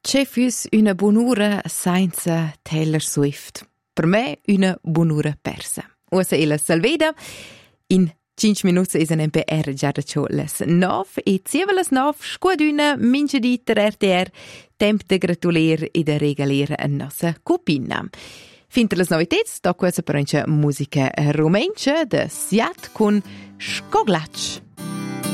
C'è füs una buon'ora senza Taylor Swift. Per me una buon'ora persa. Usa illa salveda. In 5 minuti is un NPR già da les 9 e zieva les 9 scuaduna mince di RTR temp de gratulier e de regalir a nossa cupina. Finter les novitets, da questa per musica rumenche de Siat con Skoglatsch.